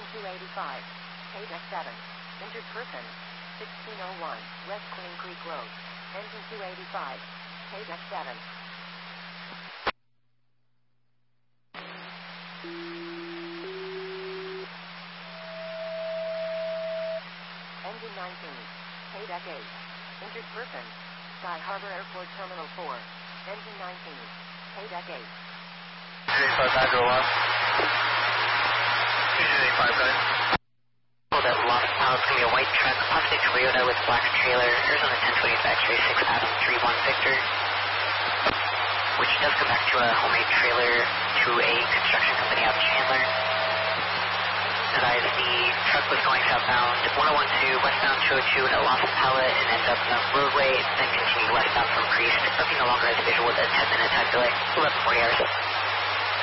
285. Paydeck 7. Injured person. 1601. West Queen Creek Road. Engine 285. Paydeck 7. Engine 19. Paydeck 8. Injured person. Sky Harbor Airport Terminal 4. Engine 19. Paydeck 8. 285 Nigel 1. 285, go ahead. Hold up, Lost Pal. It's going to be a white truck, possibly Toyota with black trailer. Arizona 1020 Factory 6 Adam 31 Victor. Which does come back to a homemade trailer to a construction company out in Chandler. Advise the truck was going southbound 1012, westbound 202, and it lost pallet and ended up in the roadway, then continued westbound from Priest. Nothing no longer has visual with a 10-minute time delay. 1140 hours.